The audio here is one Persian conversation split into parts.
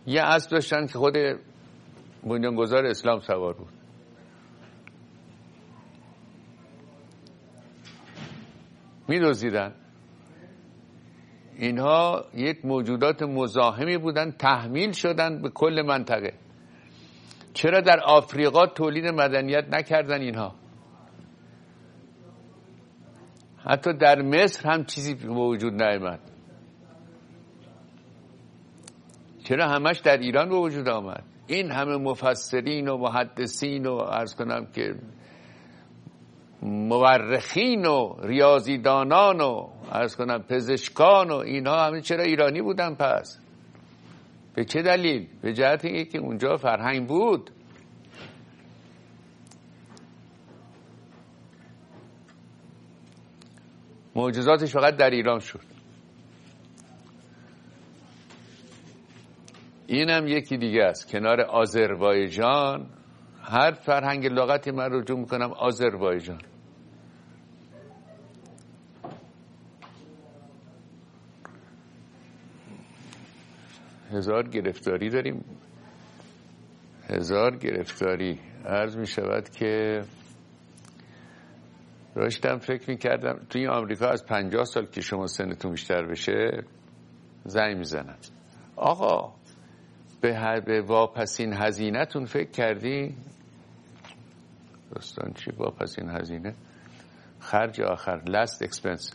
یه اسب داشتن که خود بنیانگذار اسلام سوار بود. می‌دزدیدن. اینها یک موجودات مزاحمی بودن، تحمیل شدن به کل منطقه. چرا در آفریقا تولید مدنیت نکردن اینها؟ حتی در مصر هم چیزی به وجود نیامد. چرا همش در ایران به وجود آمد؟ این همه مفسرین و محدثین و عرض کنم که مورخین و ریاضیدانان و عرض کنم پزشکان و اینها همه چرا ایرانی بودن پس؟ به چه دلیل؟ به جهت اینکه که اونجا فرهنگ بود. معجزاتش فقط در ایران شد. اینم یکی دیگه است. کنار آذربایجان، هر فرهنگ لغتی من رجوع میکنم آذربایجان. هزار گرفتاری داریم، هزار گرفتاری. عرض می شود که داشتم فکر می کردم توی آمریکا از 50 سال که شما سنتون بیشتر بشه زنگ می زنن. آقا به واپسین هزینه تون فکر کردی؟ دوستان چی واپسین هزینه؟ خرج آخر، last expense،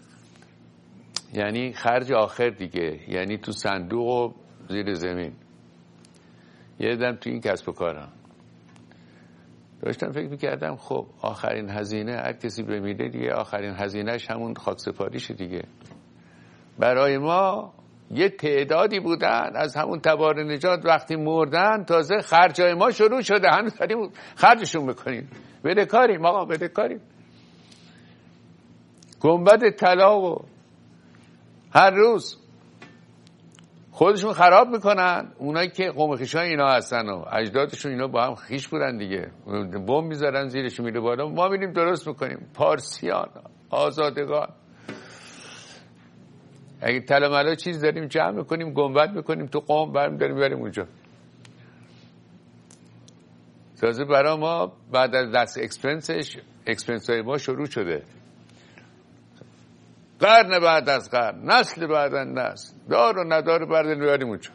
یعنی خرج آخر دیگه، یعنی تو صندوق و زیر زمین. یه دم تو این کسب و کارم داشتم فکر میکردم خب آخرین هزینه هر کسی بمیره دیگه آخرین هزینهش همون خاکسپاریشه دیگه. برای ما یه تعدادی بودن از همون تبار نجات وقتی مردن تازه خرجای ما شروع شده، هنوز داریم خرجشون بکنیم. بده کاریم آقا، بده کاریم. گنبد طلا و هر روز خودشون خراب میکنن. اونایی که قوم خویشای اینا هستن و اجدادشون اینا با هم خویش بودن دیگه، بمب میذارن زیرش میره بالا، ما میریم درست میکنیم. پارسیان، آزادگان، اگه طلا ملا چیز داریم جمع میکنیم، گنبد میکنیم تو قوم، بریم اونجا. تازه برای ما بعد از دست اکسپنس های ما شروع شده. قرن بعد از قرن، نسل بعد از نسل، دار و ندار بریم اونجا.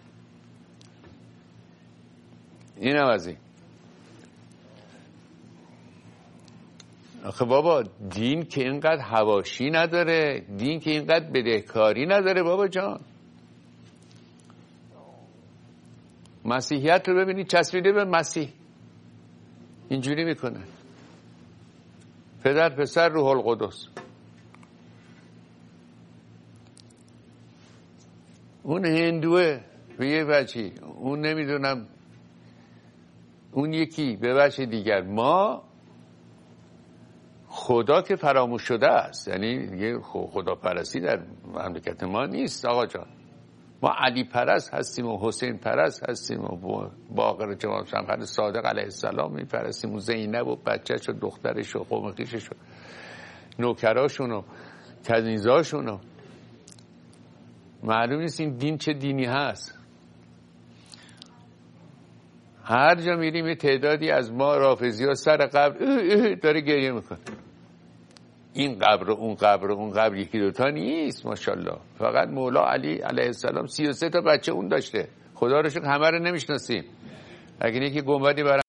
این هم از این. آخه بابا دین که اینقدر حواشی نداره، دین که اینقدر بدهکاری نداره بابا جان. مسیحیت رو ببینید چسبیده به مسیح، اینجوری میکنه پدر پسر روح القدس. اون هندوه به یه وجهی، اون نمیدونم اون یکی به وجه دیگر. ما خدا که فراموش شده است، یعنی دیگه خدا پرستی در مملکت ما نیست آقا جان. ما علی پرست هستیم و حسین پرست هستیم و باقر جمال شمخد صادق علیه السلام میپرستیم و زینب و بچه‌ش و دخترش و قوم خویشش و نوکراشون و کنیزاشون و معلوم نیست این دین چه دینی هست. هر جا میریم یه تعدادی از ما رافضی ها سر قبر داره گریه میکنه. این قبر و اون قبر و اون قبر یکی دوتا نیست ماشاءالله. فقط مولا علی علیه السلام 33 تا بچه اون داشته. خدا رو شکر همه رو نمیشناسیم. اگه یکی گنبدی برای